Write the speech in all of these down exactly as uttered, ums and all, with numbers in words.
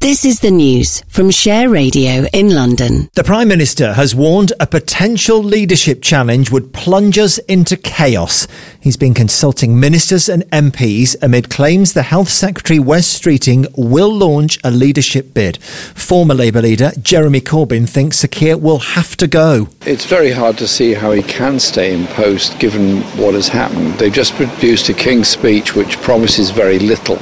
This is the news from Share Radio in London. The Prime Minister has warned a potential leadership challenge would plunge us into chaos. He's been consulting ministers and M Ps amid claims the Health Secretary Wes Streeting will launch a leadership bid. Former Labour leader Jeremy Corbyn thinks Sir Keir will have to go. It's very hard to see how he can stay in post given what has happened. They've just produced a King's Speech which promises very little.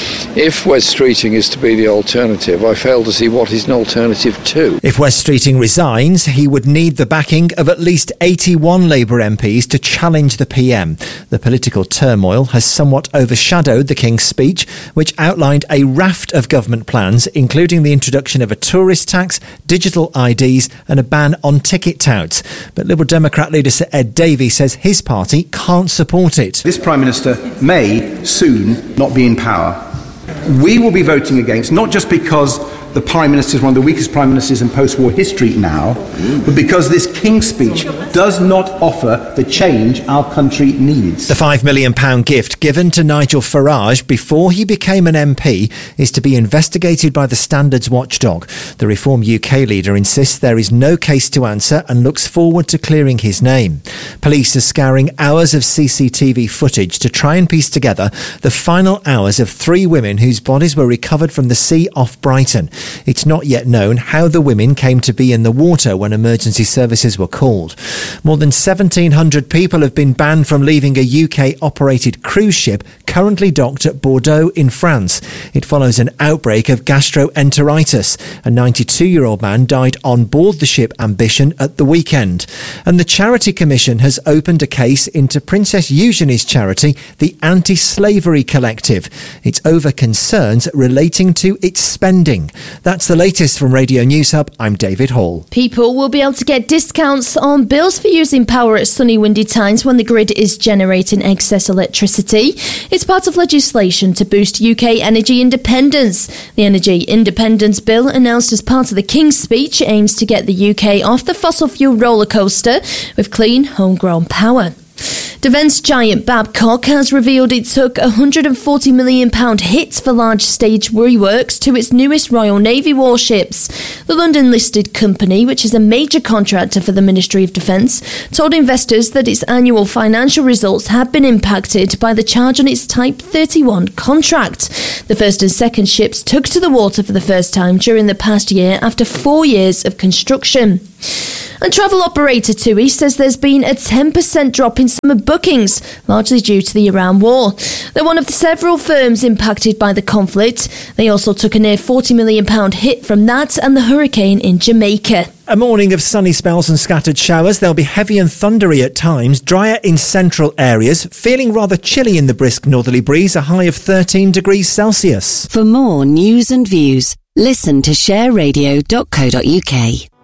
If Wes Streeting is to be the alternative, I fail to see what he's an alternative to. If Wes Streeting resigns, he would need the backing of at least eighty-one Labour M Ps to challenge the P M. The political turmoil has somewhat overshadowed the King's Speech, which outlined a raft of government plans, including the introduction of a tourist tax, digital I Ds and a ban on ticket touts. But Liberal Democrat leader Sir Ed Davey says his party can't support it. This Prime Minister may soon not be in power. We will be voting against, not just because the Prime Minister is one of the weakest Prime Ministers in post-war history now, but because this King's Speech does not offer the change our country needs. The five million pounds gift given to Nigel Farage before he became an M P is to be investigated by the Standards Watchdog. The Reform U K leader insists there is no case to answer and looks forward to clearing his name. Police are scouring hours of C C T V footage to try and piece together the final hours of three women whose bodies were recovered from the sea off Brighton. It's not yet known how the women came to be in the water when emergency services were called. More than seventeen hundred people have been banned from leaving a U K-operated cruise ship currently docked at Bordeaux in France. It follows an outbreak of gastroenteritis. A ninety-two-year-old man died on board the ship Ambition at the weekend. And the Charity Commission has opened a case into Princess Eugenie's charity, the Anti-Slavery Collective. It's over concerns relating to its spending. That's the latest from Radio News Hub. I'm David Hall. People will be able to get discounts on bills for using power at sunny, windy times when the grid is generating excess electricity. It's part of legislation to boost U K energy independence. The Energy Independence Bill, announced as part of the King's Speech, aims to get the U K off the fossil fuel roller coaster with clean, homegrown power. Defence giant Babcock has revealed it took a one hundred forty million pounds hit for large stage reworks to its newest Royal Navy warships. The London-listed company, which is a major contractor for the Ministry of Defence, told investors that its annual financial results had been impacted by the charge on its Type thirty-one contract. The first and second ships took to the water for the first time during the past year after four years of construction. And travel operator TUI says there's been a ten percent drop in summer bookings, largely due to the Iran war. They're one of the several firms impacted by the conflict. They also took a near forty million pounds hit from that and the hurricane in Jamaica. A morning of sunny spells and scattered showers. They'll be heavy and thundery at times, drier in central areas, feeling rather chilly in the brisk northerly breeze, a high of thirteen degrees Celsius. For more news and views, listen to share radio dot co dot uk.